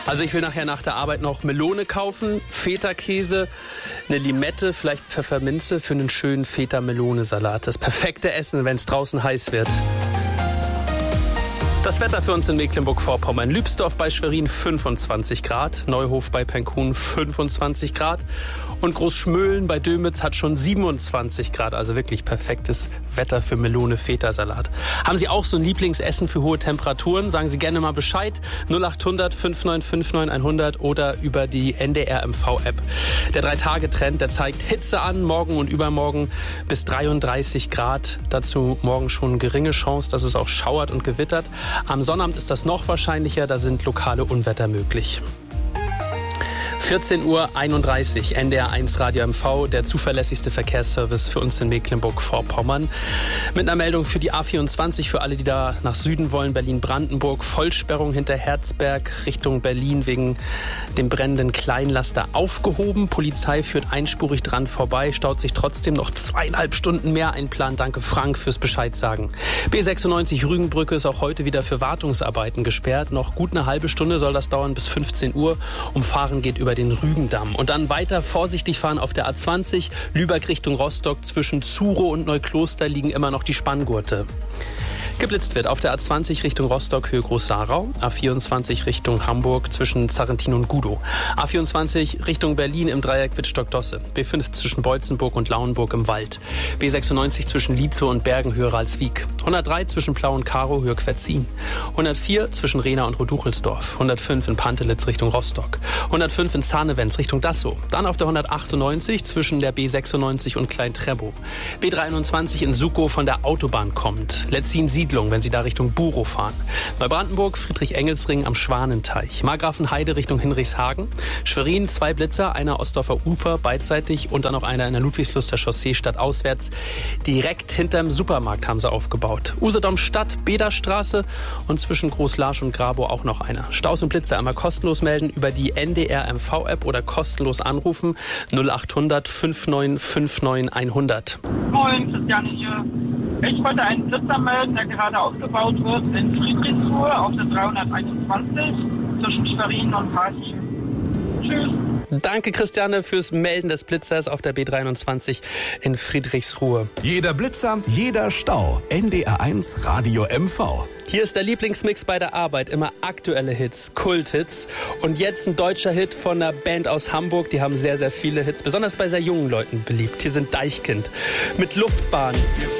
Also ich will nachher nach der Arbeit noch Melone kaufen, Feta-Käse, eine Limette, vielleicht Pfefferminze für einen schönen Feta-Melone-Salat. Das perfekte Essen, wenn es draußen heiß wird. Das Wetter für uns in Mecklenburg-Vorpommern. Lübsdorf bei Schwerin 25 Grad, Neuhof bei Penkhuhn 25 Grad und Großschmölln bei Dömitz hat schon 27 Grad. Also wirklich perfektes Wetter für Melone-Feta-Salat. Haben Sie auch so ein Lieblingsessen für hohe Temperaturen? Sagen Sie gerne mal Bescheid. 0800 5959 100 oder über die NDR MV-App. Der 3-Tage-Trend, der zeigt Hitze an, morgen und übermorgen bis 33 Grad. Dazu morgen schon geringe Chance, dass es auch schauert und gewittert. Am Sonnabend ist das noch wahrscheinlicher, da sind lokale Unwetter möglich. 14:31 Uhr, NDR 1 Radio MV, der zuverlässigste Verkehrsservice für uns in Mecklenburg-Vorpommern. Mit einer Meldung für die A24, für alle, die da nach Süden wollen, Berlin-Brandenburg. Vollsperrung hinter Herzberg Richtung Berlin wegen dem brennenden Kleinlaster aufgehoben. Polizei führt einspurig dran vorbei, staut sich trotzdem noch 2,5 Stunden mehr einplanen. Danke Frank fürs Bescheid sagen. B96 Rügenbrücke ist auch heute wieder für Wartungsarbeiten gesperrt. Noch gut eine halbe Stunde soll das dauern bis 15 Uhr. Umfahren geht über den Rügendamm. Und dann weiter vorsichtig fahren auf der A20, Lübeck Richtung Rostock. Zwischen Zurow und Neukloster liegen immer noch die Spanngurte. Geblitzt wird auf der A20 Richtung Rostock, Höhe Groß-Sarau. A24 Richtung Hamburg zwischen Zarrentin und Gudow. A24 Richtung Berlin im Dreieck Wittstock-Dosse. B5 zwischen Beutzenburg und Lauenburg im Wald. B96 zwischen Lietzow und Bergen, Höhe Ralswiek. 103 zwischen Plau und Karow, Höhe Quetzin. 104 zwischen Rehna und Roduchelsdorf. 105 in Pantelitz Richtung Rostock. 105 in Zahnewentz Richtung Dassow. Dann auf der 198 zwischen der B96 und Klein-Trebow. B23 in Sukow von der Autobahn kommt. Letzin-Siedlung, wenn Sie da Richtung Burow fahren. Neubrandenburg, Friedrich-Engels-Ring am Schwanenteich. Margrafenheide Richtung Hinrichshagen. Schwerin, 2 Blitzer, einer Ostdorfer Ufer beidseitig und dann noch einer in der Ludwigsluster Chaussee stadtauswärts. Direkt hinterm Supermarkt haben sie aufgebaut. Usedom Stadt, Bederstraße und zwischen Großlarsch und Grabow auch noch einer. Staus und Blitzer einmal kostenlos melden über die NDR MV-App oder kostenlos anrufen 0800 5959 100. Moin, Christiane hier. Ich wollte einen Blitzer melden, der gerade aufgebaut wird in Friedrichsruhe auf der 321 zwischen Schwerin und Parchim. Tschüss. Danke, Christiane, fürs Melden des Blitzers auf der B23 in Friedrichsruhe. Jeder Blitzer, jeder Stau. NDR 1 Radio MV. Hier ist der Lieblingsmix bei der Arbeit. Immer aktuelle Hits, Kulthits. Und jetzt ein deutscher Hit von einer Band aus Hamburg. Die haben sehr, sehr viele Hits, besonders bei sehr jungen Leuten beliebt. Hier sind Deichkind mit Luftbahn.